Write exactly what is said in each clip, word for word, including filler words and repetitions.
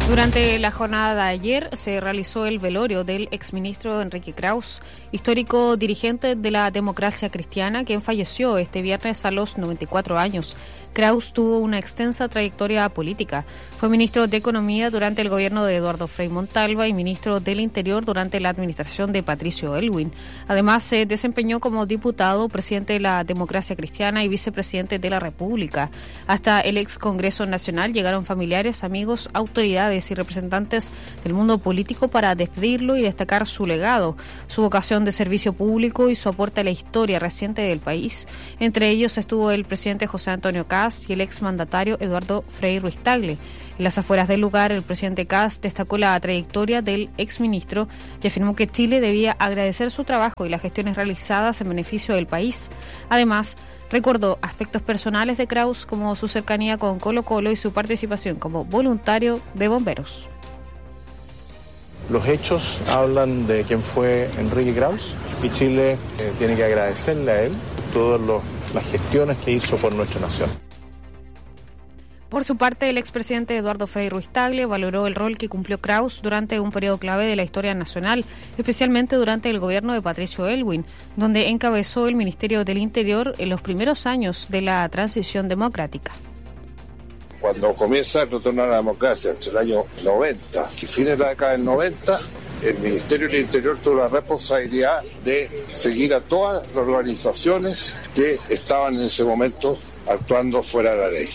Durante la jornada de ayer se realizó el velorio del exministro Enrique Kraus, histórico dirigente de la democracia cristiana, quien falleció este viernes a los noventa y cuatro años. Kraus tuvo una extensa trayectoria política. Fue ministro de Economía durante el gobierno de Eduardo Frei Montalva y ministro del Interior durante la administración de Patricio Aylwin. Además, se desempeñó como diputado, presidente de la democracia cristiana y vicepresidente de la República. Hasta el ex Congreso Nacional llegaron familiares, amigos, autoridades y representantes del mundo político para despedirlo y destacar su legado, su vocación de servicio público y su aporte a la historia reciente del país. Entre ellos estuvo el presidente José Antonio Kast y el exmandatario Eduardo Frei Ruiz-Tagle. En las afueras del lugar, el presidente Kast destacó la trayectoria del exministro y afirmó que Chile debía agradecer su trabajo y las gestiones realizadas en beneficio del país. Además, recordó aspectos personales de Kraus como su cercanía con Colo-Colo y su participación como voluntario de bomberos. Los hechos hablan de quién fue Enrique Kraus y Chile eh, tiene que agradecerle a él todas las gestiones que hizo por nuestra nación. Por su parte, el expresidente Eduardo Frei Ruiz-Tagle valoró el rol que cumplió Kraus durante un periodo clave de la historia nacional, especialmente durante el gobierno de Patricio Aylwin, donde encabezó el Ministerio del Interior en los primeros años de la transición democrática. Cuando comienza el retorno a la democracia, entre el año noventa y fines de la década del noventa, el Ministerio del Interior tuvo la responsabilidad de seguir a todas las organizaciones que estaban en ese momento actuando fuera de la ley.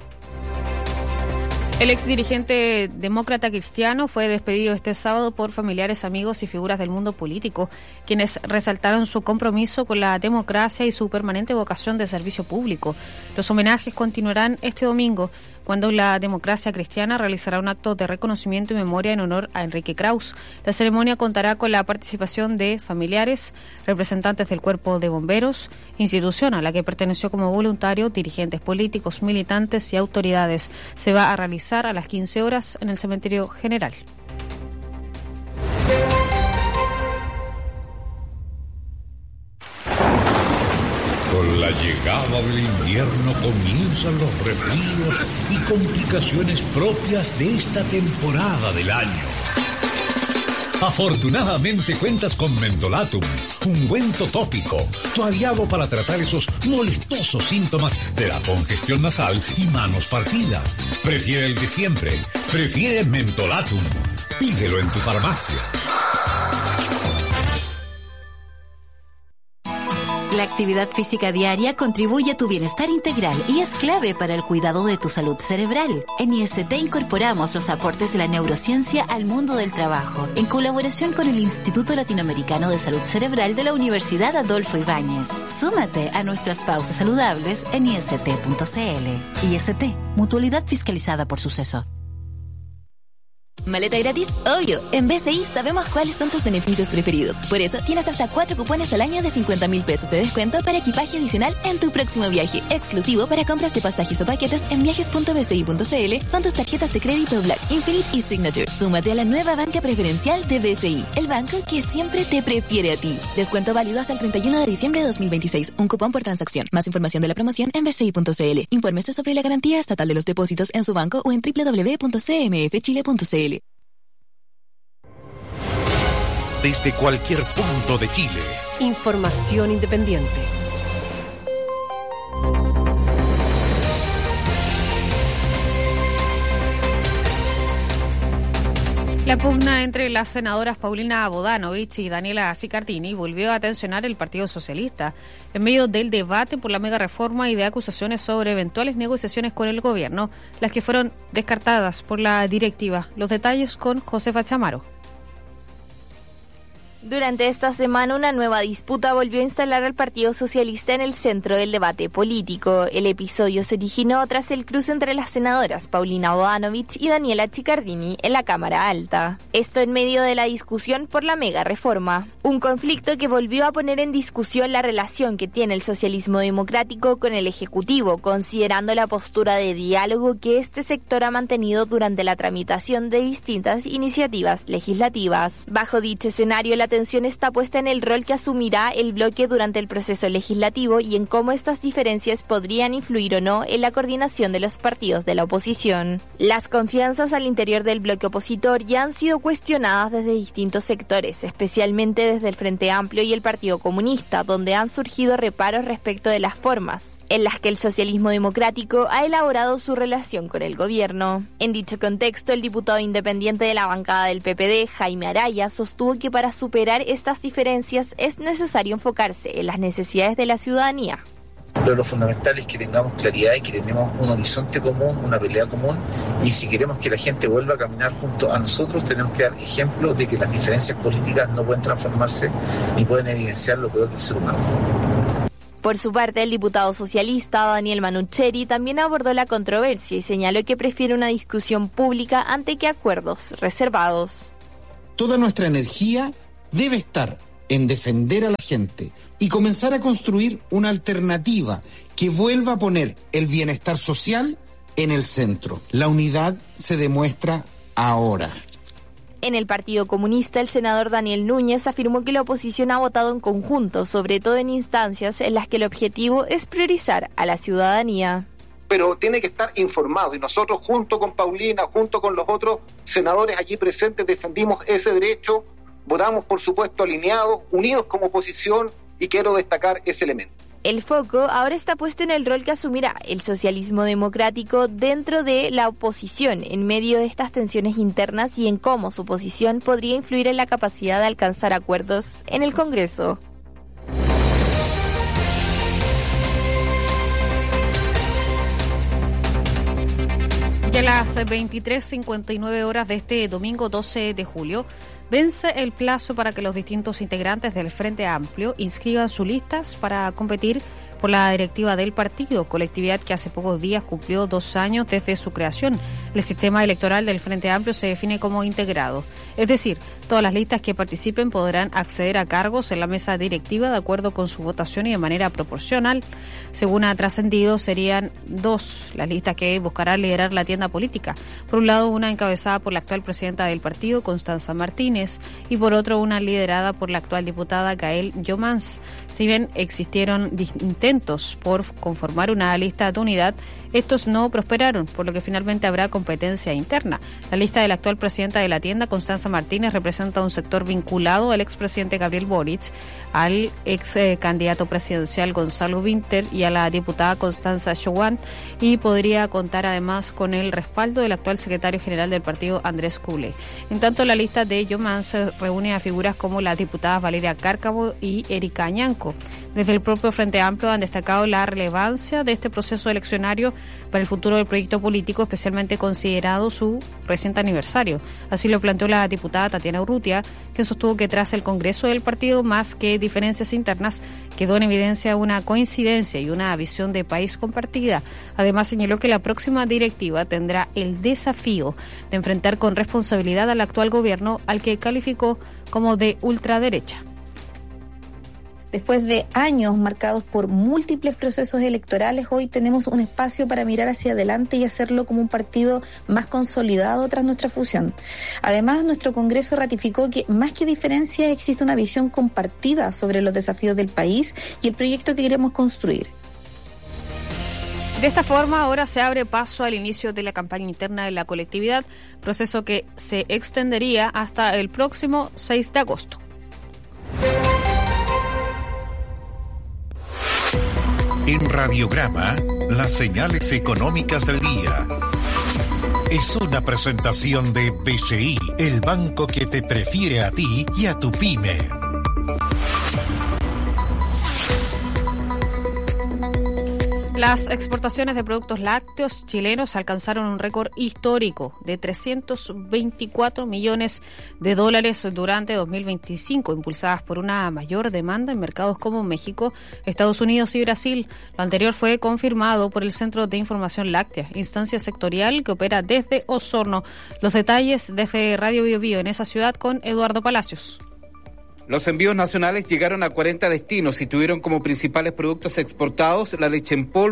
El exdirigente demócrata cristiano fue despedido este sábado por familiares, amigos y figuras del mundo político, quienes resaltaron su compromiso con la democracia y su permanente vocación de servicio público. Los homenajes continuarán este domingo, cuando la democracia cristiana realizará un acto de reconocimiento y memoria en honor a Enrique Kraus. La ceremonia contará con la participación de familiares, representantes del Cuerpo de Bomberos, institución a la que perteneció como voluntario, dirigentes políticos, militantes y autoridades. Se va a realizar a las quince horas en el Cementerio General. Con la llegada del invierno comienzan los resfríos y complicaciones propias de esta temporada del año. Afortunadamente cuentas con Mentolatum, ungüento tópico, tu aliado para tratar esos molestosos síntomas de la congestión nasal y manos partidas. Prefiere el de siempre, prefiere Mentolatum. Pídelo en tu farmacia. La actividad física diaria contribuye a tu bienestar integral y es clave para el cuidado de tu salud cerebral. En I S T incorporamos los aportes de la neurociencia al mundo del trabajo, en colaboración con el Instituto Latinoamericano de Salud Cerebral de la Universidad Adolfo Ibáñez. Súmate a nuestras pausas saludables en I S T punto C L. I S T, mutualidad fiscalizada por Suceso. ¿Maleta gratis? Obvio. En B C I sabemos cuáles son tus beneficios preferidos. Por eso tienes hasta cuatro cupones al año de cincuenta mil pesos de descuento para equipaje adicional en tu próximo viaje. Exclusivo para compras de pasajes o paquetes en viajes punto b c i punto c l con tus tarjetas de crédito Black, Infinite y Signature. Súmate a la nueva banca preferencial de B C I, el banco que siempre te prefiere a ti. Descuento válido hasta el treinta y uno de diciembre de dos mil veintiséis. Un cupón por transacción. Más información de la promoción en b c i punto c l. Infórmese sobre la garantía estatal de los depósitos en su banco o en w w w punto c m f chile punto c l. Desde cualquier punto de Chile. Información independiente. La pugna entre las senadoras Paulina Bodanovich y Daniela Sicardini volvió a tensionar el Partido Socialista en medio del debate por la mega reforma y de acusaciones sobre eventuales negociaciones con el gobierno, las que fueron descartadas por la directiva. Los detalles con Josefa Chamaro. Durante esta semana, una nueva disputa volvió a instalar al Partido Socialista en el centro del debate político. El episodio se originó tras el cruce entre las senadoras Paulina Bodanovich y Daniela Sicardini en la Cámara Alta. Esto en medio de la discusión por la mega reforma. Un conflicto que volvió a poner en discusión la relación que tiene el socialismo democrático con el Ejecutivo, considerando la postura de diálogo que este sector ha mantenido durante la tramitación de distintas iniciativas legislativas. Bajo dicho escenario, la atención está puesta en el rol que asumirá el bloque durante el proceso legislativo y en cómo estas diferencias podrían influir o no en la coordinación de los partidos de la oposición. Las confianzas al interior del bloque opositor ya han sido cuestionadas desde distintos sectores, especialmente desde el Frente Amplio y el Partido Comunista, donde han surgido reparos respecto de las formas en las que el socialismo democrático ha elaborado su relación con el gobierno. En dicho contexto, el diputado independiente de la bancada del P P D, Jaime Araya, sostuvo que para superar estas diferencias es necesario enfocarse en las necesidades de la ciudadanía. Pero lo fundamental es que tengamos claridad y que tengamos un horizonte común, una pelea común, y si queremos que la gente vuelva a caminar junto a nosotros, tenemos que dar ejemplo de que las diferencias políticas no pueden transformarse ni pueden evidenciar lo peor del ser humano. Por su parte, el diputado socialista Daniel Manucheri también abordó la controversia y señaló que prefiere una discusión pública antes que acuerdos reservados. Toda nuestra energía debe estar en defender a la gente y comenzar a construir una alternativa que vuelva a poner el bienestar social en el centro. La unidad se demuestra ahora. En el Partido Comunista, el senador Daniel Núñez afirmó que la oposición ha votado en conjunto, sobre todo en instancias en las que el objetivo es priorizar a la ciudadanía. Pero tiene que estar informado y nosotros junto con Paulina, junto con los otros senadores allí presentes defendimos ese derecho, votamos por supuesto alineados, unidos como oposición y quiero destacar ese elemento. El foco ahora está puesto en el rol que asumirá el socialismo democrático dentro de la oposición en medio de estas tensiones internas y en cómo su posición podría influir en la capacidad de alcanzar acuerdos en el Congreso. Y a las veintitrés cincuenta y nueve horas de este domingo doce de julio, vence el plazo para que los distintos integrantes del Frente Amplio inscriban sus listas para competir por la directiva del partido, colectividad que hace pocos días cumplió dos años desde su creación. El sistema electoral del Frente Amplio se define como integrado, es decir, todas las listas que participen podrán acceder a cargos en la mesa directiva de acuerdo con su votación y de manera proporcional. Según ha trascendido, serían dos las listas que buscarán liderar la tienda política. Por un lado, una encabezada por la actual presidenta del partido, Constanza Martínez, y por otro, una liderada por la actual diputada Gael Jomans. Si bien existieron intentos por conformar una lista de unidad, estos no prosperaron, por lo que finalmente habrá competencia interna. La lista de la actual presidenta de la tienda, Constanza Martínez, representa un sector vinculado al expresidente Gabriel Boric, al ex eh, candidato presidencial Gonzalo Winter y a la diputada Constanza Chowan, y podría contar además con el respaldo del actual secretario general del partido, Andrés Cule. En tanto, la lista de Yoman se reúne a figuras como las diputadas Valeria Cárcamo y Erika Añanco. Desde el propio Frente Amplio han destacado la relevancia de este proceso eleccionario para el futuro del proyecto político, especialmente considerado su reciente aniversario. Así lo planteó la diputada Tatiana Urrutia, quien sostuvo que tras el Congreso del partido, más que diferencias internas, quedó en evidencia una coincidencia y una visión de país compartida. Además, señaló que la próxima directiva tendrá el desafío de enfrentar con responsabilidad al actual gobierno, al que calificó como de ultraderecha. Después de años marcados por múltiples procesos electorales, hoy tenemos un espacio para mirar hacia adelante y hacerlo como un partido más consolidado tras nuestra fusión. Además, nuestro Congreso ratificó que más que diferencias existe una visión compartida sobre los desafíos del país y el proyecto que queremos construir. De esta forma, ahora se abre paso al inicio de la campaña interna de la colectividad, proceso que se extendería hasta el próximo seis de agosto. En Radiograma, las señales económicas del día. Es una presentación de B C I, el banco que te prefiere a ti y a tu pyme. Las exportaciones de productos lácteos chilenos alcanzaron un récord histórico de trescientos veinticuatro millones de dólares durante dos mil veinticinco, impulsadas por una mayor demanda en mercados como México, Estados Unidos y Brasil. Lo anterior fue confirmado por el Centro de Información Láctea, instancia sectorial que opera desde Osorno. Los detalles desde Radio Bio Bio en esa ciudad con Eduardo Palacios. Los envíos nacionales llegaron a cuarenta destinos y tuvieron como principales productos exportados la leche en polvo,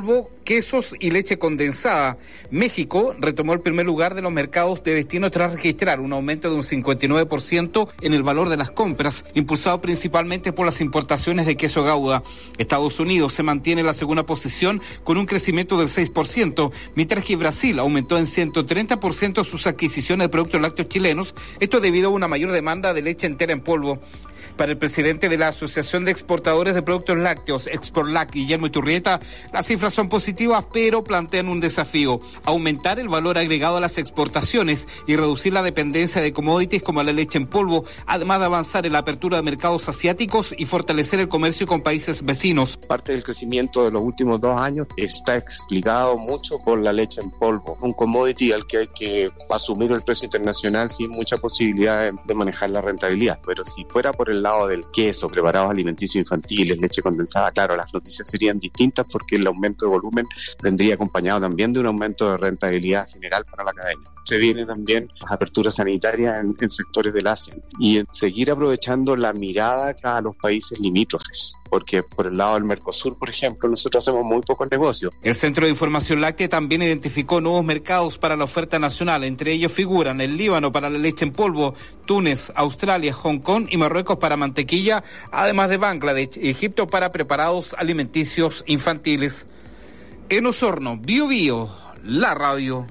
quesos y leche condensada. México retomó el primer lugar de los mercados de destino tras registrar un aumento de un cincuenta y nueve por ciento en el valor de las compras, impulsado principalmente por las importaciones de queso Gouda. Estados Unidos se mantiene en la segunda posición con un crecimiento del seis por ciento, mientras que Brasil aumentó en ciento treinta por ciento sus adquisiciones de productos lácteos chilenos, esto debido a una mayor demanda de leche entera en polvo. Para el presidente de la Asociación de Exportadores de Productos Lácteos, Exportlac, Guillermo Iturrieta, las cifras son positivas, pero plantean un desafío: aumentar el valor agregado a las exportaciones y reducir la dependencia de commodities como la leche en polvo, además de avanzar en la apertura de mercados asiáticos y fortalecer el comercio con países vecinos. Parte del crecimiento de los últimos dos años está explicado mucho por la leche en polvo, un commodity al que hay que asumir el precio internacional sin mucha posibilidad de manejar la rentabilidad. Pero si fuera por el lado del queso, preparados alimenticios infantiles, leche condensada, claro, las noticias serían distintas porque el aumento de volumen vendría acompañado también de un aumento de rentabilidad general para la cadena. Se vienen también las aperturas sanitarias en, en sectores del Asia y en seguir aprovechando la mirada a los países limítrofes, porque por el lado del Mercosur, por ejemplo, nosotros hacemos muy pocos negocios. El Centro de Información Láctea también identificó nuevos mercados para la oferta nacional, entre ellos figuran el Líbano para la leche en polvo, Túnez, Australia, Hong Kong y Marruecos para mantequilla, además de Bangladesh y Egipto para preparados alimenticios infantiles. En Osorno, Bio Bio, la radio.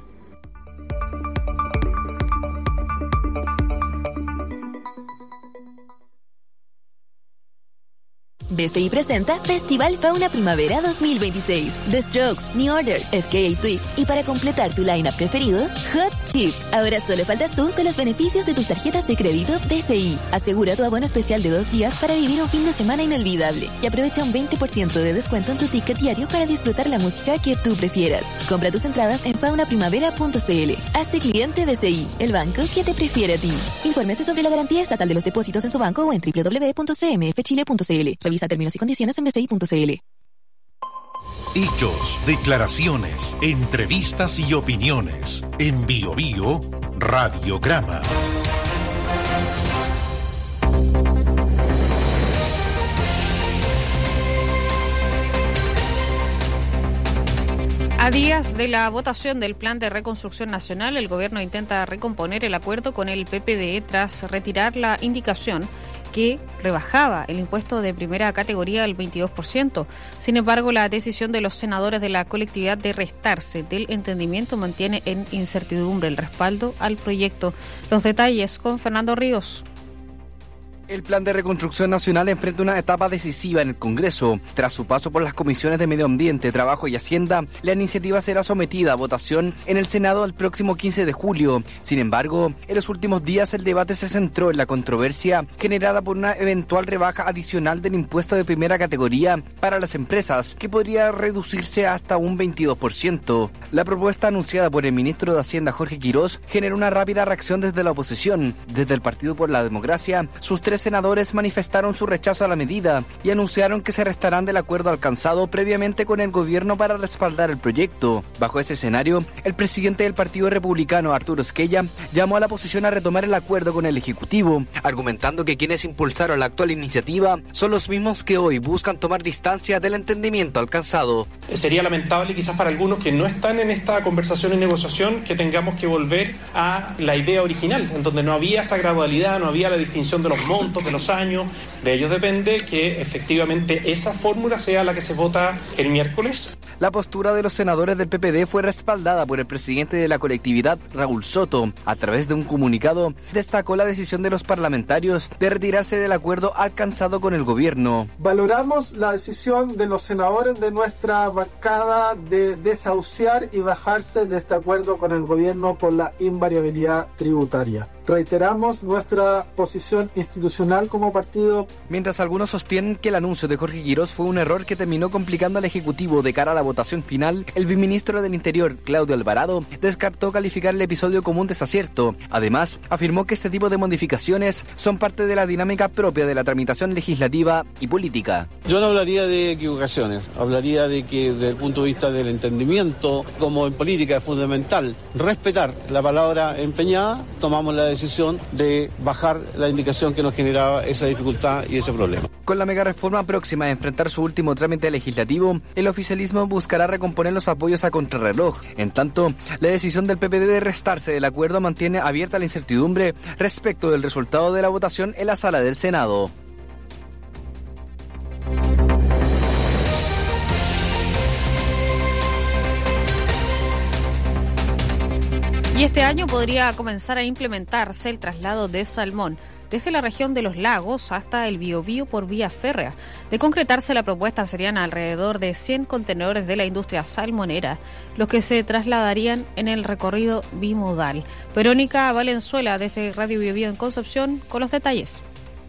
B C I presenta Festival Fauna Primavera dos mil veintiséis. The Strokes, New Order, F K A Twigs y para completar tu line-up preferido, Hot Chip. Ahora solo faltas tú con los beneficios de tus tarjetas de crédito B C I. Asegura tu abono especial de dos días para vivir un fin de semana inolvidable y aprovecha un veinte por ciento de descuento en tu ticket diario para disfrutar la música que tú prefieras. Compra tus entradas en fauna primavera punto c l. Hazte cliente B C I, el banco que te prefiere a ti. Infórmese sobre la garantía estatal de los depósitos en su banco o en doble u doble u doble u punto c m f chile punto c l. Revisa términos y condiciones en b c i punto c l. Hechos, declaraciones, entrevistas y opiniones. En Bio Bio, Radiograma. A días de la votación del Plan de Reconstrucción Nacional, el gobierno intenta recomponer el acuerdo con el P P D tras retirar la indicación que rebajaba el impuesto de primera categoría al veintidós por ciento. Sin embargo, la decisión de los senadores de la colectividad de restarse del entendimiento mantiene en incertidumbre el respaldo al proyecto. Los detalles con Fernando Ríos. El Plan de Reconstrucción Nacional enfrenta una etapa decisiva en el Congreso. Tras su paso por las comisiones de Medio Ambiente, Trabajo y Hacienda, la iniciativa será sometida a votación en el Senado el próximo quince de julio. Sin embargo, en los últimos días el debate se centró en la controversia generada por una eventual rebaja adicional del impuesto de primera categoría para las empresas, que podría reducirse hasta un veintidós por ciento. La propuesta anunciada por el ministro de Hacienda, Jorge Quirós, generó una rápida reacción desde la oposición. Desde el Partido por la Democracia, sus tres senadores manifestaron su rechazo a la medida y anunciaron que se restarán del acuerdo alcanzado previamente con el gobierno para respaldar el proyecto. Bajo ese escenario, el presidente del Partido Republicano, Arturo Esquella, llamó a la oposición a retomar el acuerdo con el Ejecutivo, argumentando que quienes impulsaron la actual iniciativa son los mismos que hoy buscan tomar distancia del entendimiento alcanzado. Sería lamentable quizás para algunos que no están en esta conversación y negociación que tengamos que volver a la idea original, en donde no había esa gradualidad, no había la distinción de los montos, de los años. De ellos depende que efectivamente esa fórmula sea la que se vota el miércoles. La postura de los senadores del P P D fue respaldada por el presidente de la colectividad, Raúl Soto. A través de un comunicado, destacó la decisión de los parlamentarios de retirarse del acuerdo alcanzado con el gobierno. Valoramos la decisión de los senadores de nuestra bancada de desahuciar y bajarse de este acuerdo con el gobierno por la invariabilidad tributaria. Reiteramos nuestra posición institucional como partido. Mientras algunos sostienen que el anuncio de Jorge Quirós fue un error que terminó complicando al Ejecutivo de cara a la votación final, el viceministro del Interior, Claudio Alvarado, descartó calificar el episodio como un desacierto. Además, afirmó que este tipo de modificaciones son parte de la dinámica propia de la tramitación legislativa y política. Yo no hablaría de equivocaciones, hablaría de que desde el punto de vista del entendimiento, como en política es fundamental respetar la palabra empeñada, tomamos la decisión de bajar la indicación que nos generaba esa dificultad y ese problema. Con la mega reforma próxima a enfrentar su último trámite legislativo, el oficialismo buscará recomponer los apoyos a contrarreloj. En tanto, la decisión del P P D de restarse del acuerdo mantiene abierta la incertidumbre respecto del resultado de la votación en la sala del Senado. Y este año podría comenzar a implementarse el traslado de salmón desde la región de los lagos hasta el Biobío por vía férrea. De concretarse la propuesta, serían alrededor de cien contenedores de la industria salmonera los que se trasladarían en el recorrido bimodal. Verónica Valenzuela desde Radio Biobío en Concepción con los detalles.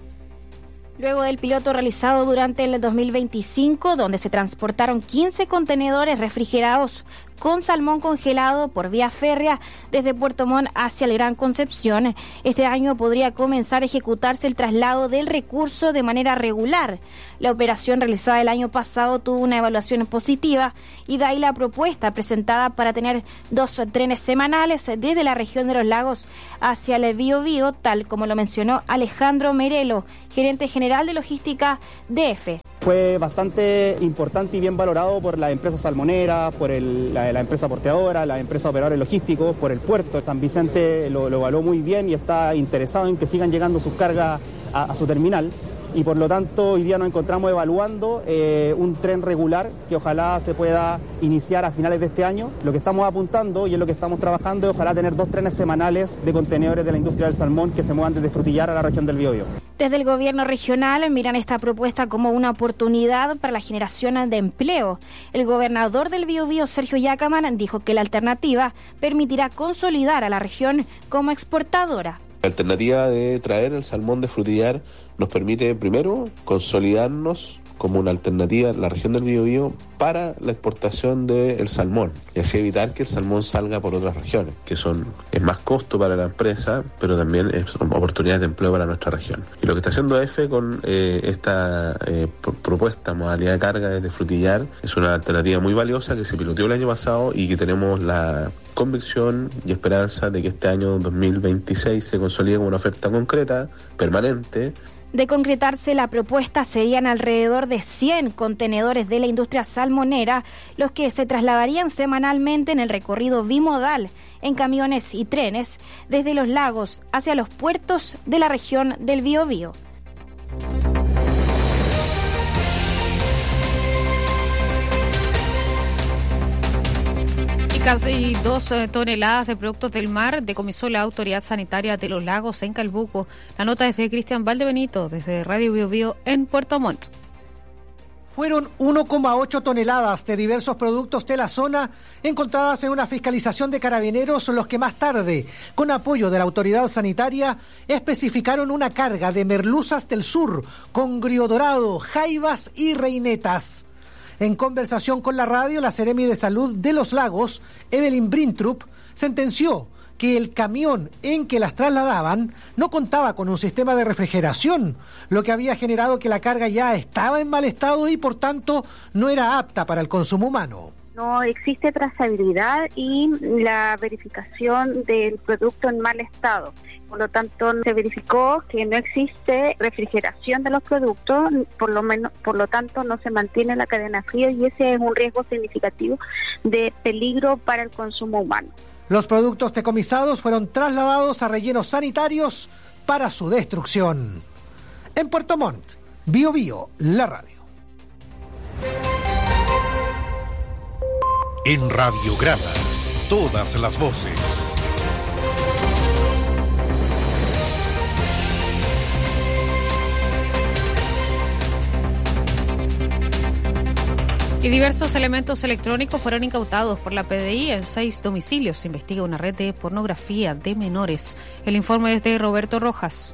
Luego del piloto realizado durante el dos mil veinticinco, donde se transportaron quince contenedores refrigerados con salmón congelado por vía férrea desde Puerto Montt hacia el Gran Concepción, este año podría comenzar a ejecutarse el traslado del recurso de manera regular. La operación realizada el año pasado tuvo una evaluación positiva y de ahí la propuesta presentada para tener dos trenes semanales desde la región de los lagos hacia el Biobío, tal como lo mencionó Alejandro Merelo, gerente general de logística de EFE. Fue bastante importante y bien valorado por la empresa salmonera, por el, la, la empresa porteadora, la empresa operadores logísticos, por el puerto. San Vicente lo, lo evaluó muy bien y está interesado en que sigan llegando sus cargas a, a su terminal. Y por lo tanto hoy día nos encontramos evaluando eh, un tren regular que ojalá se pueda iniciar a finales de este año. Lo que estamos apuntando y en lo que estamos trabajando es ojalá tener dos trenes semanales de contenedores de la industria del salmón que se muevan desde Frutillar a la región del Biobío. Desde el gobierno regional miran esta propuesta como una oportunidad para la generación de empleo. El gobernador del Biobío, Sergio Yacaman, dijo que la alternativa permitirá consolidar a la región como exportadora. La alternativa de traer el salmón de Frutillar nos permite, primero, consolidarnos como una alternativa en la región del Biobío para la exportación del salmón y así evitar que el salmón salga por otras regiones, que son es más costo para la empresa, pero también es oportunidades de empleo para nuestra región. Y lo que está haciendo EFE con eh, esta eh, propuesta, modalidad de carga desde Frutillar, es una alternativa muy valiosa que se piloteó el año pasado y que tenemos la convicción y esperanza de que este año dos mil veintiséis se consolide como una oferta concreta, permanente. De concretarse la propuesta, serían alrededor de cien contenedores de la industria salmonera los que se trasladarían semanalmente en el recorrido bimodal en camiones y trenes desde los lagos hacia los puertos de la región del Biobío. Casi dos toneladas de productos del mar decomisó la Autoridad Sanitaria de los Lagos en Calbuco. La nota es de Cristian Valdebenito, desde Radio Biobío en Puerto Montt. Fueron uno coma ocho toneladas de diversos productos de la zona encontradas en una fiscalización de carabineros, los que más tarde, con apoyo de la autoridad sanitaria, especificaron una carga de merluzas del sur, congrio dorado, jaivas y reinetas. En conversación con la radio, la Seremi de Salud de los Lagos, Evelyn Brintrup, sentenció que el camión en que las trasladaban no contaba con un sistema de refrigeración, lo que había generado que la carga ya estaba en mal estado y por tanto no era apta para el consumo humano. No existe trazabilidad y la verificación del producto en mal estado. Por lo tanto, se verificó que no existe refrigeración de los productos, por lo menos, por lo tanto, no se mantiene la cadena fría y ese es un riesgo significativo de peligro para el consumo humano. Los productos decomisados fueron trasladados a rellenos sanitarios para su destrucción. En Puerto Montt, Biobío, la radio. En Radiograma, todas las voces. Y diversos elementos electrónicos fueron incautados por la P D I en seis domicilios. Se investiga una red de pornografía de menores. El informe es de Roberto Rojas.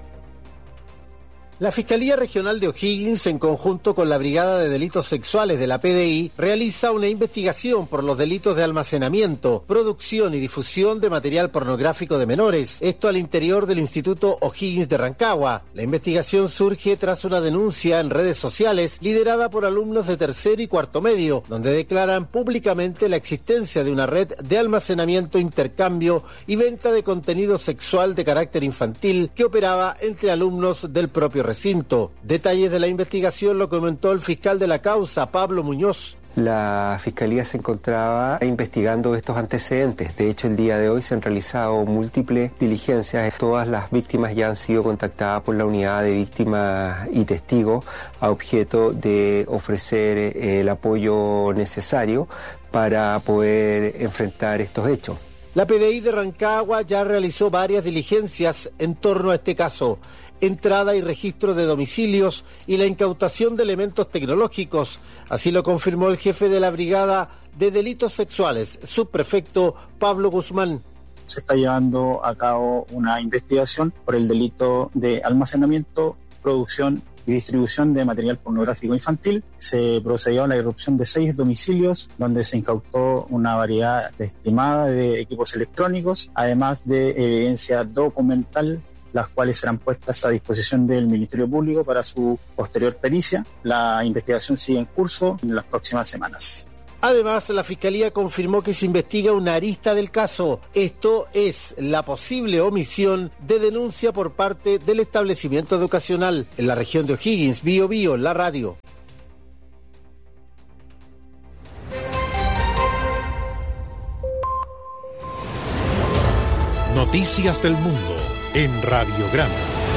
La Fiscalía Regional de O'Higgins, en conjunto con la Brigada de Delitos Sexuales de la P D I, realiza una investigación por los delitos de almacenamiento, producción y difusión de material pornográfico de menores. Esto al interior del Instituto O'Higgins de Rancagua. La investigación surge tras una denuncia en redes sociales liderada por alumnos de tercero y cuarto medio, donde declaran públicamente la existencia de una red de almacenamiento, intercambio y venta de contenido sexual de carácter infantil que operaba entre alumnos del propio recinto. Detalles de la investigación lo comentó el fiscal de la causa, Pablo Muñoz. La Fiscalía se encontraba investigando estos antecedentes. De hecho, el día de hoy se han realizado múltiples diligencias. Todas las víctimas ya han sido contactadas por la unidad de víctimas y testigos a objeto de ofrecer el apoyo necesario para poder enfrentar estos hechos. La P D I de Rancagua ya realizó varias diligencias en torno a este caso. Entrada y registro de domicilios y la incautación de elementos tecnológicos. Así lo confirmó el jefe de la Brigada de Delitos Sexuales, subprefecto Pablo Guzmán. Se está llevando a cabo una investigación por el delito de almacenamiento, producción y distribución de material pornográfico infantil. Se procedió a la irrupción de seis domicilios donde se incautó una variedad estimada de equipos electrónicos, además de evidencia documental, las cuales serán puestas a disposición del Ministerio Público para su posterior pericia. La investigación sigue en curso en las próximas semanas. Además, la Fiscalía confirmó que se investiga una arista del caso. Esto es la posible omisión de denuncia por parte del establecimiento educacional en la región de O'Higgins. Bio Bio, la radio. Noticias del Mundo en Radiograma.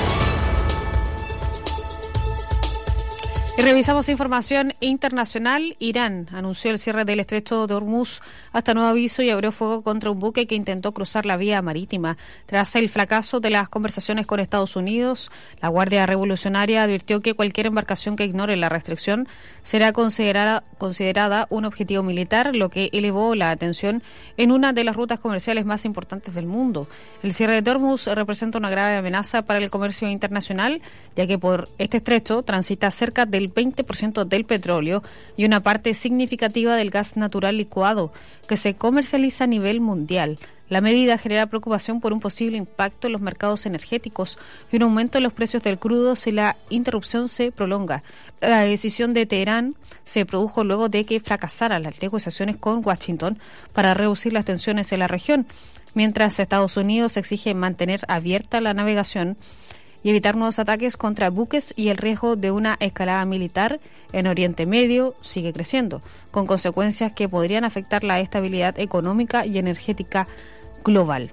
Y revisamos información internacional. Irán anunció el cierre del estrecho de Hormuz hasta nuevo aviso y abrió fuego contra un buque que intentó cruzar la vía marítima. Tras el fracaso de las conversaciones con Estados Unidos, la Guardia Revolucionaria advirtió que cualquier embarcación que ignore la restricción será considerada, considerada un objetivo militar, lo que elevó la atención en una de las rutas comerciales más importantes del mundo. El cierre de Hormuz representa una grave amenaza para el comercio internacional, ya que por este estrecho transita cerca del veinte por ciento del petróleo y una parte significativa del gas natural licuado que se comercializa a nivel mundial. La medida genera preocupación por un posible impacto en los mercados energéticos y un aumento en los precios del crudo si la interrupción se prolonga. La decisión de Teherán se produjo luego de que fracasaran las negociaciones con Washington para reducir las tensiones en la región, mientras Estados Unidos exige mantener abierta la navegación y evitar nuevos ataques contra buques, y el riesgo de una escalada militar en Oriente Medio sigue creciendo, con consecuencias que podrían afectar la estabilidad económica y energética global.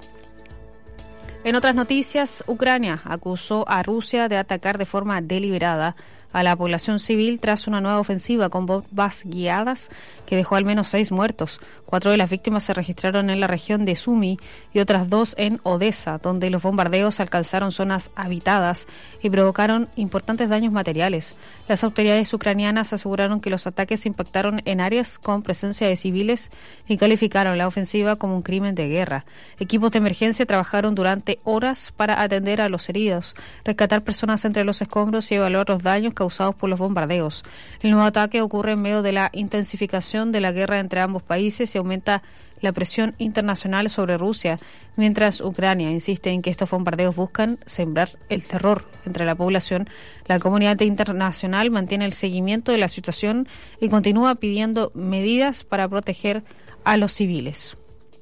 En otras noticias, Ucrania acusó a Rusia de atacar de forma deliberada a la población civil tras una nueva ofensiva con bombas guiadas que dejó al menos seis muertos. Cuatro de las víctimas se registraron en la región de Sumy y otras dos en Odessa, donde los bombardeos alcanzaron zonas habitadas y provocaron importantes daños materiales. Las autoridades ucranianas aseguraron que los ataques impactaron en áreas con presencia de civiles y calificaron la ofensiva como un crimen de guerra. Equipos de emergencia trabajaron durante horas para atender a los heridos, rescatar personas entre los escombros y evaluar los daños causados por los bombardeos. El nuevo ataque ocurre en medio de la intensificación de la guerra entre ambos países y aumenta la presión internacional sobre Rusia, mientras Ucrania insiste en que estos bombardeos buscan sembrar el terror entre la población. La comunidad internacional mantiene el seguimiento de la situación y continúa pidiendo medidas para proteger a los civiles.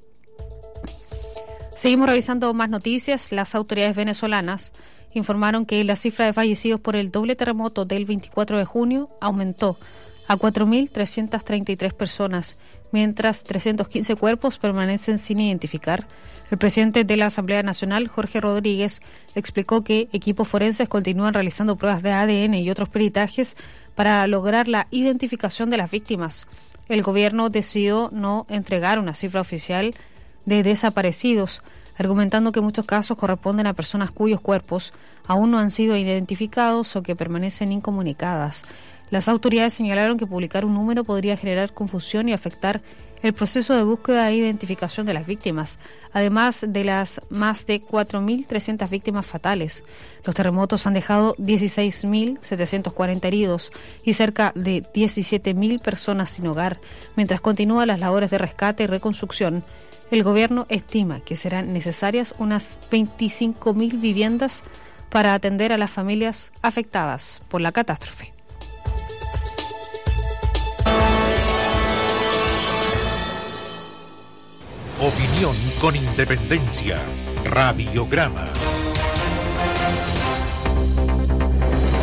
Seguimos revisando más noticias. Las autoridades venezolanas informaron que la cifra de fallecidos por el doble terremoto del veinticuatro de junio aumentó a cuatro mil trescientas treinta y tres personas, mientras trescientos quince cuerpos permanecen sin identificar. El presidente de la Asamblea Nacional, Jorge Rodríguez, explicó que equipos forenses continúan realizando pruebas de A D N y otros peritajes para lograr la identificación de las víctimas. El gobierno decidió no entregar una cifra oficial de desaparecidos, argumentando que muchos casos corresponden a personas cuyos cuerpos aún no han sido identificados o que permanecen incomunicadas. Las autoridades señalaron que publicar un número podría generar confusión y afectar el proceso de búsqueda e identificación de las víctimas, además de las más de cuatro mil trescientas víctimas fatales. Los terremotos han dejado dieciséis mil setecientos cuarenta heridos y cerca de diecisiete mil personas sin hogar, mientras continúan las labores de rescate y reconstrucción. El gobierno estima que serán necesarias unas veinticinco mil viviendas para atender a las familias afectadas por la catástrofe. Opinión con independencia. Radiograma.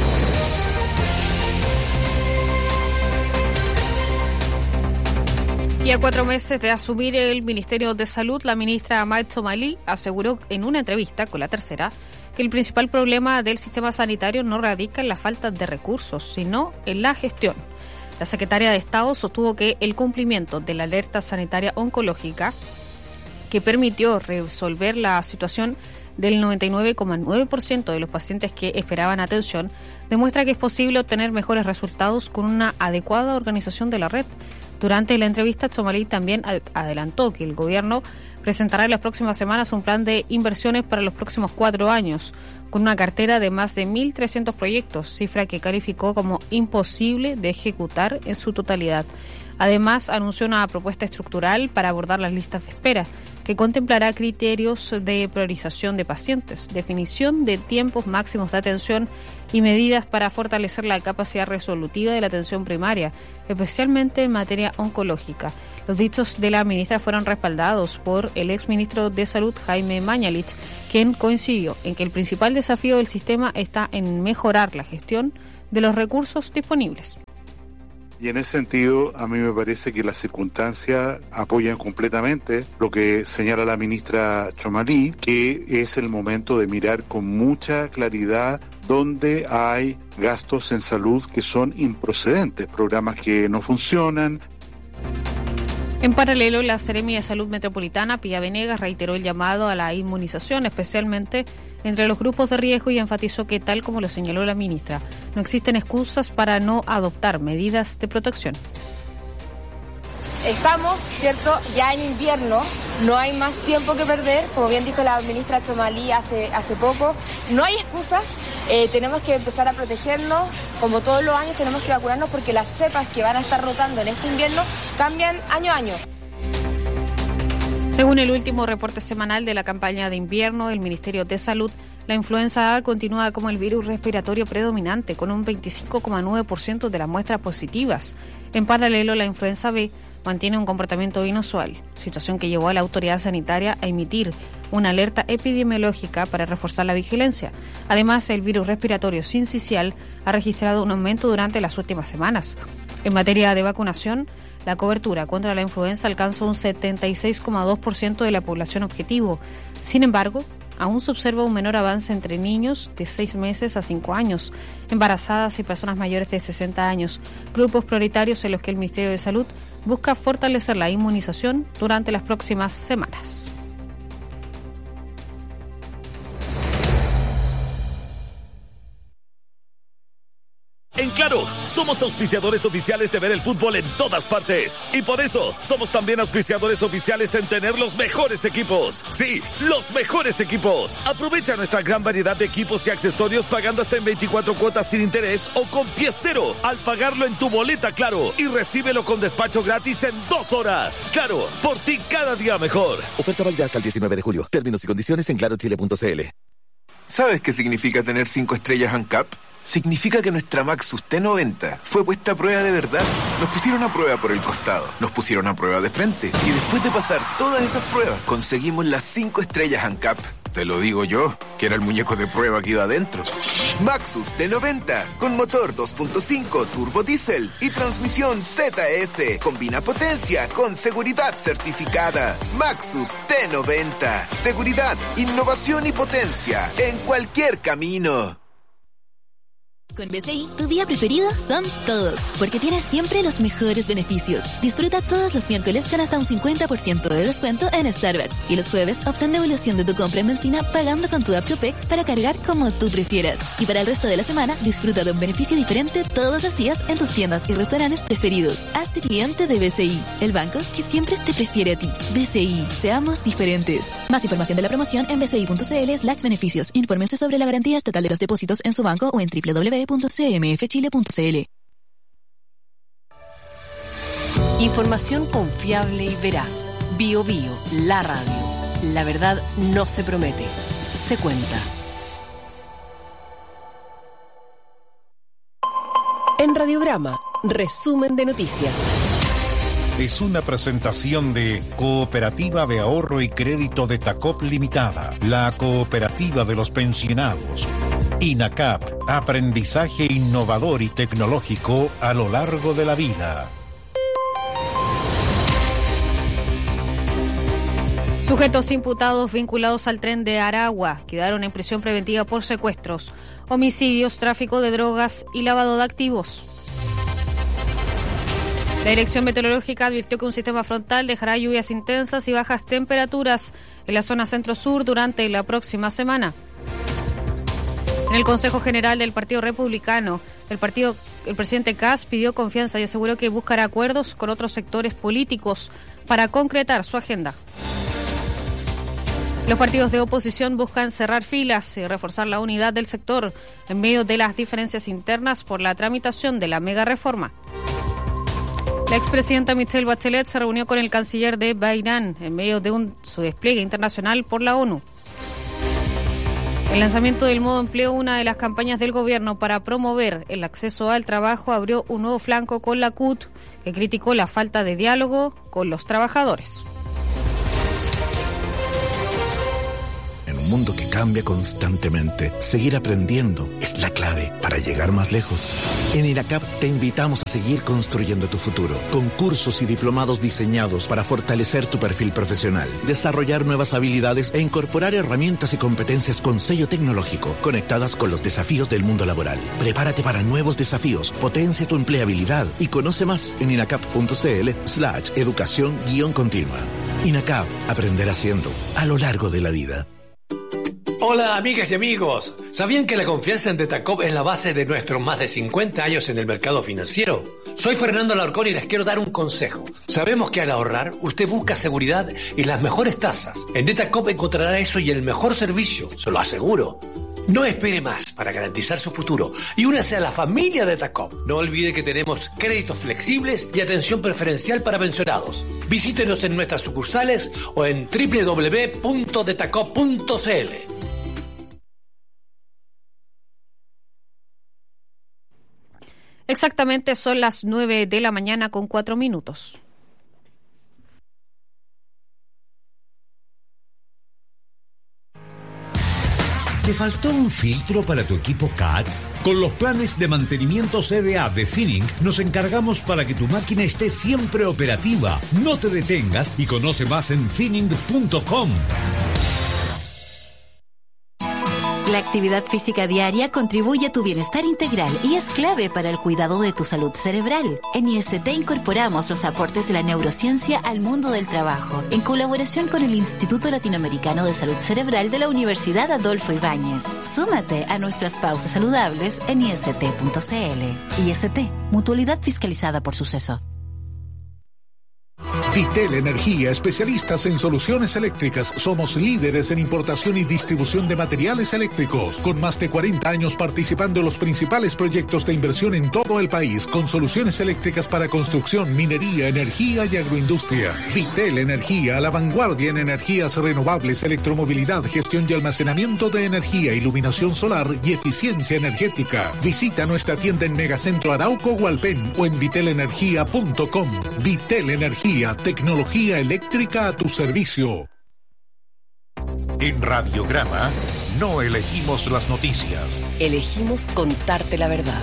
Y a cuatro meses de asumir el Ministerio de Salud, la ministra Ahmad Somalí aseguró en una entrevista con La Tercera que el principal problema del sistema sanitario no radica en la falta de recursos, sino en la gestión. La secretaria de Estado sostuvo que el cumplimiento de la alerta sanitaria oncológica, que permitió resolver la situación del noventa y nueve coma nueve por ciento de los pacientes que esperaban atención, demuestra que es posible obtener mejores resultados con una adecuada organización de la red. Durante la entrevista, Somalí también adelantó que el gobierno presentará en las próximas semanas un plan de inversiones para los próximos cuatro años, con una cartera de más de mil trescientos proyectos, cifra que calificó como imposible de ejecutar en su totalidad. Además, anunció una propuesta estructural para abordar las listas de espera, que contemplará criterios de priorización de pacientes, definición de tiempos máximos de atención y medidas para fortalecer la capacidad resolutiva de la atención primaria, especialmente en materia oncológica. Los dichos de la ministra fueron respaldados por el exministro de Salud, Jaime Mañalich, quien coincidió en que el principal desafío del sistema está en mejorar la gestión de los recursos disponibles. Y en ese sentido, a mí me parece que las circunstancias apoyan completamente lo que señala la ministra Somalí, que es el momento de mirar con mucha claridad dónde hay gastos en salud que son improcedentes, programas que no funcionan. En paralelo, la Seremi de Salud Metropolitana, Pía Venegas, reiteró el llamado a la inmunización, especialmente entre los grupos de riesgo, y enfatizó que, tal como lo señaló la ministra, no existen excusas para no adoptar medidas de protección. Estamos, ¿cierto?, ya en invierno, no hay más tiempo que perder, como bien dijo la ministra Somalí hace, hace poco, no hay excusas, eh, tenemos que empezar a protegernos, como todos los años tenemos que vacunarnos porque las cepas que van a estar rotando en este invierno cambian año a año. Según el último reporte semanal de la campaña de invierno del Ministerio de Salud, la influenza A continúa como el virus respiratorio predominante, con un veinticinco coma nueve por ciento de las muestras positivas. En paralelo, la influenza B mantiene un comportamiento inusual, situación que llevó a la autoridad sanitaria a emitir una alerta epidemiológica para reforzar la vigilancia. Además, el virus respiratorio sincicial ha registrado un aumento durante las últimas semanas. En materia de vacunación, la cobertura contra la influenza alcanza un setenta y seis coma dos por ciento de la población objetivo. Sin embargo, aún se observa un menor avance entre niños de seis meses a cinco años, embarazadas y personas mayores de sesenta años, grupos prioritarios en los que el Ministerio de Salud busca fortalecer la inmunización durante las próximas semanas. En Claro, somos auspiciadores oficiales de ver el fútbol en todas partes. Y por eso, somos también auspiciadores oficiales en tener los mejores equipos. Sí, los mejores equipos. Aprovecha nuestra gran variedad de equipos y accesorios pagando hasta en veinticuatro cuotas sin interés o con pie cero al pagarlo en tu boleta Claro. Y recíbelo con despacho gratis en dos horas. Claro, por ti cada día mejor. Oferta válida hasta el diecinueve de julio. Términos y condiciones en claro chile punto c l. ¿Sabes qué significa tener cinco estrellas ANCAP? Significa que nuestra Maxus T noventa fue puesta a prueba de verdad. Nos pusieron a prueba por el costado, nos pusieron a prueba de frente, y después de pasar todas esas pruebas, conseguimos las cinco estrellas ANCAP. Te lo digo yo, que era el muñeco de prueba que iba adentro. Maxus T noventa, con motor dos punto cinco turbo diésel y transmisión Z F. Combina potencia con seguridad certificada. Maxus T noventa. Seguridad, innovación y potencia en cualquier camino. Con B C I, tu día preferido son todos, porque tienes siempre los mejores beneficios. Disfruta todos los miércoles con hasta un cincuenta por ciento de descuento en Starbucks. Y los jueves, obtén devolución de tu compra en benzina pagando con tu app Copec para cargar como tú prefieras. Y para el resto de la semana, disfruta de un beneficio diferente todos los días en tus tiendas y restaurantes preferidos. Hazte cliente de B C I, el banco que siempre te prefiere a ti. B C I, seamos diferentes. Más información de la promoción en bci.cl slash beneficios. Infórmense sobre la garantía estatal de los depósitos en su banco o en doble u doble u doble u punto c m f chile punto c l. Información confiable y veraz. Bio Bio, la radio. La verdad no se promete, se cuenta. En Radiograma, resumen de noticias. Es una presentación de Cooperativa de Ahorro y Crédito de Tacop Limitada, la cooperativa de los pensionados. INACAP, aprendizaje innovador y tecnológico a lo largo de la vida. Sujetos imputados vinculados al tren de Aragua quedaron en prisión preventiva por secuestros, homicidios, tráfico de drogas y lavado de activos. La Dirección Meteorológica advirtió que un sistema frontal dejará lluvias intensas y bajas temperaturas en la zona centro-sur durante la próxima semana. En el Consejo General del Partido Republicano, el partido, el presidente Kast pidió confianza y aseguró que buscará acuerdos con otros sectores políticos para concretar su agenda. Los partidos de oposición buscan cerrar filas y reforzar la unidad del sector en medio de las diferencias internas por la tramitación de la mega reforma. La expresidenta Michelle Bachelet se reunió con el canciller de Bahrein en medio de un, su despliegue internacional por la ONU. El lanzamiento del modo empleo, una de las campañas del gobierno para promover el acceso al trabajo, abrió un nuevo flanco con la C U T, que criticó la falta de diálogo con los trabajadores. En un mundo que cambia constantemente, seguir aprendiendo es la clave para llegar más lejos. En INACAP te invitamos a seguir construyendo tu futuro, con cursos y diplomados diseñados para fortalecer tu perfil profesional, desarrollar nuevas habilidades e incorporar herramientas y competencias con sello tecnológico, conectadas con los desafíos del mundo laboral. Prepárate para nuevos desafíos, potencia tu empleabilidad y conoce más en inacap.cl slash educación guión continua. INACAP, aprender haciendo, a lo largo de la vida. Hola amigas y amigos, ¿sabían que la confianza en Detacop es la base de nuestros más de cincuenta años en el mercado financiero? Soy Fernando Alarcón y les quiero dar un consejo. Sabemos que al ahorrar usted busca seguridad y las mejores tasas. En Detacop encontrará eso y el mejor servicio, se lo aseguro. No espere más para garantizar su futuro y únase a la familia Detacop. No olvide que tenemos créditos flexibles y atención preferencial para pensionados. Visítenos en nuestras sucursales o en doble u doble u doble u punto detacop punto c l. Exactamente son las nueve de la mañana con cuatro minutos. ¿Te faltó un filtro para tu equipo C A T? Con los planes de mantenimiento C D A de Finning nos encargamos para que tu máquina esté siempre operativa. No te detengas y conoce más en finning punto com. La actividad física diaria contribuye a tu bienestar integral y es clave para el cuidado de tu salud cerebral. En I S T incorporamos los aportes de la neurociencia al mundo del trabajo, en colaboración con el Instituto Latinoamericano de Salud Cerebral de la Universidad Adolfo Ibáñez. Súmate a nuestras pausas saludables en i s t punto c l. I S T, mutualidad fiscalizada por Suceso. Vitel Energía, especialistas en soluciones eléctricas. Somos líderes en importación y distribución de materiales eléctricos, con más de cuarenta años participando en los principales proyectos de inversión en todo el país, con soluciones eléctricas para construcción, minería, energía y agroindustria. Vitel Energía, a la vanguardia en energías renovables, electromovilidad, gestión y almacenamiento de energía, iluminación solar y eficiencia energética. Visita nuestra tienda en Megacentro Arauco Hualpén o en vitel energía punto com. Vitel Energía, tecnología eléctrica a tu servicio. En Radiograma no elegimos las noticias. Elegimos contarte la verdad.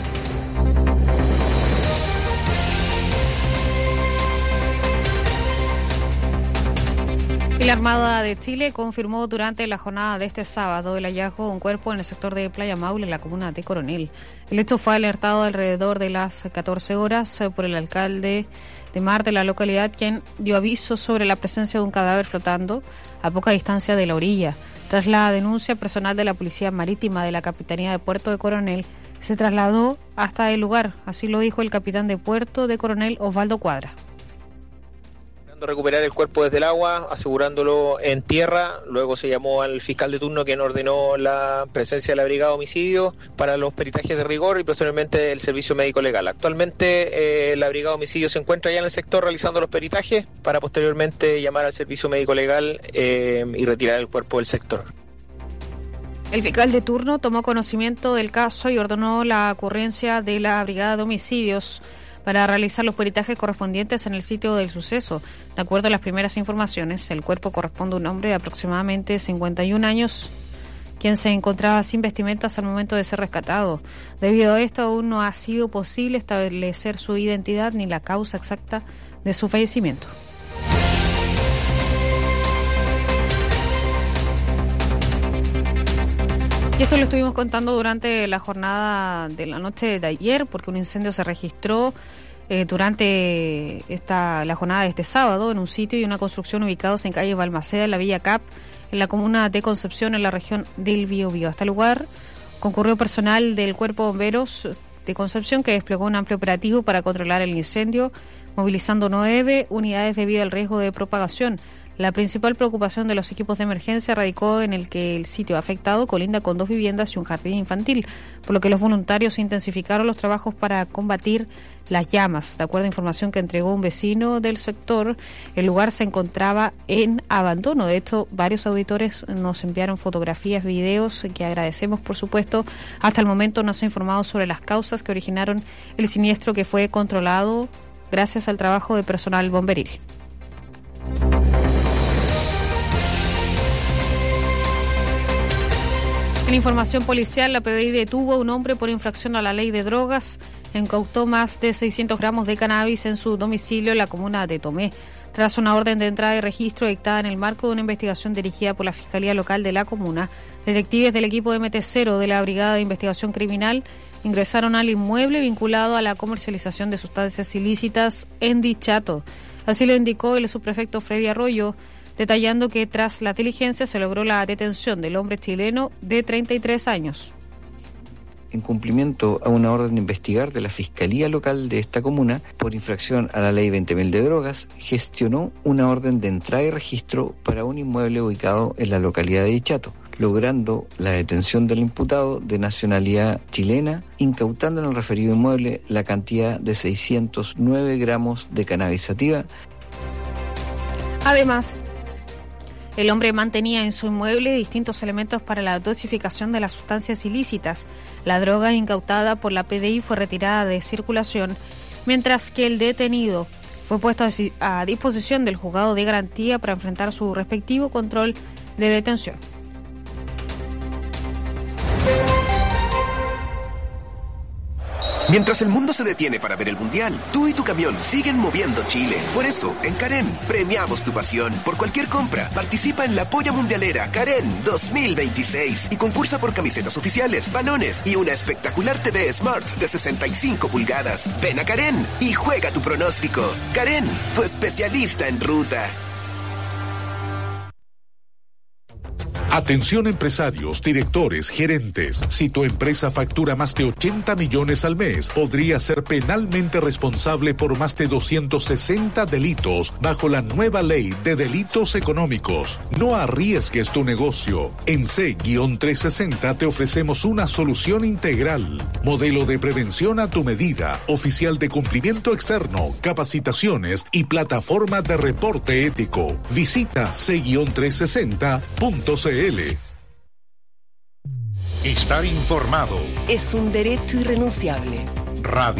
Y la Armada de Chile confirmó durante la jornada de este sábado el hallazgo de un cuerpo en el sector de Playa Maule, en la comuna de Coronel. El hecho fue alertado alrededor de las catorce horas por el alcalde de Mar de la localidad, quien dio aviso sobre la presencia de un cadáver flotando a poca distancia de la orilla. Tras la denuncia, personal de la Policía Marítima de la Capitanía de Puerto de Coronel se trasladó hasta el lugar. Así lo dijo el capitán de Puerto de Coronel, Osvaldo Cuadra. Recuperar el cuerpo desde el agua, asegurándolo en tierra. Luego se llamó al fiscal de turno, quien ordenó la presencia de la brigada de homicidios para los peritajes de rigor y posteriormente el servicio médico legal. Actualmente eh, la brigada de homicidios se encuentra ya en el sector realizando los peritajes para posteriormente llamar al servicio médico legal eh, y retirar el cuerpo del sector. El fiscal de turno tomó conocimiento del caso y ordenó la ocurrencia de la brigada de homicidios para realizar los peritajes correspondientes en el sitio del suceso. De acuerdo a las primeras informaciones, el cuerpo corresponde a un hombre de aproximadamente cincuenta y un años, quien se encontraba sin vestimentas al momento de ser rescatado. Debido a esto, aún no ha sido posible establecer su identidad ni la causa exacta de su fallecimiento. Y esto lo estuvimos contando durante la jornada de la noche de ayer, porque un incendio se registró eh, durante esta la jornada de este sábado en un sitio y una construcción ubicados en calle Balmaceda, en la Villa Cap, en la comuna de Concepción, en la región del Biobío. Hasta el lugar concurrió personal del Cuerpo de Bomberos de Concepción, que desplegó un amplio operativo para controlar el incendio, movilizando nueve unidades debido al riesgo de propagación. La principal preocupación de los equipos de emergencia radicó en el que el sitio afectado colinda con dos viviendas y un jardín infantil, por lo que los voluntarios intensificaron los trabajos para combatir las llamas. De acuerdo a información que entregó un vecino del sector, el lugar se encontraba en abandono. De hecho, varios auditores nos enviaron fotografías, videos, que agradecemos, por supuesto. Hasta el momento no se ha informado sobre las causas que originaron el siniestro, que fue controlado gracias al trabajo de personal bomberil. En información policial, la P D I detuvo a un hombre por infracción a la ley de drogas. Incautó más de seiscientos gramos de cannabis en su domicilio en la comuna de Tomé, tras una orden de entrada y registro dictada en el marco de una investigación dirigida por la Fiscalía Local de la comuna. Detectives del equipo M T cero de la Brigada de Investigación Criminal ingresaron al inmueble vinculado a la comercialización de sustancias ilícitas en Dichato. Así lo indicó el subprefecto Freddy Arroyo, detallando que tras la diligencia se logró la detención del hombre chileno de treinta y tres años. En cumplimiento a una orden de investigar de la Fiscalía Local de esta comuna por infracción a la Ley veinte mil de drogas, gestionó una orden de entrada y registro para un inmueble ubicado en la localidad de Dichato, logrando la detención del imputado de nacionalidad chilena, incautando en el referido inmueble la cantidad de seiscientos nueve gramos de cannabis sativa. Además, el hombre mantenía en su inmueble distintos elementos para la dosificación de las sustancias ilícitas. La droga incautada por la P D I fue retirada de circulación, mientras que el detenido fue puesto a disposición del juzgado de garantía para enfrentar su respectivo control de detención. Mientras el mundo se detiene para ver el Mundial, tú y tu camión siguen moviendo Chile. Por eso, en Karen, premiamos tu pasión. Por cualquier compra, participa en la Polla Mundialera Karen dos mil veintiséis y concursa por camisetas oficiales, balones y una espectacular T V Smart de sesenta y cinco pulgadas. Ven a Karen y juega tu pronóstico. Karen, tu especialista en ruta. Atención empresarios, directores, gerentes. Si tu empresa factura más de ochenta millones al mes, podría ser penalmente responsable por más de doscientos sesenta delitos bajo la nueva ley de delitos económicos. No arriesgues tu negocio. En C trescientos sesenta te ofrecemos una solución integral. Modelo de prevención a tu medida, oficial de cumplimiento externo, capacitaciones y plataforma de reporte ético. Visita C trescientos sesenta punto c l. Estar informado es un derecho irrenunciable. Radio